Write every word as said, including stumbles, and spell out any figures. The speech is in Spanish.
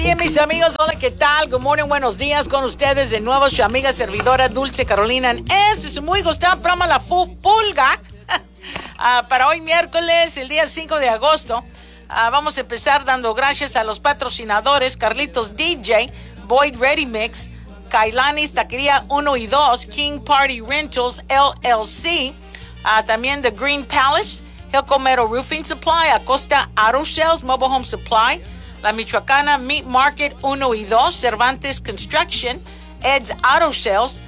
Bien, mis amigos, hola, ¿qué tal? Good morning, buenos días con ustedes de nuevo, su amiga servidora Dulce Carolina. Este es muy gustado programa La Fu Pulga. uh, para hoy miércoles, el día cinco de agosto, uh, vamos a empezar dando gracias a los patrocinadores Carlitos D J, Boyd Ready Mix, Kailanis Taquería uno y dos, King Party Rentals L L C, uh, también The Green Palace, Hilcomero Roofing Supply, Acosta Auto Shells, Mobile Home Supply, La Michoacana Meat Market uno y dos, Cervantes Construction, Ed's Auto Shells,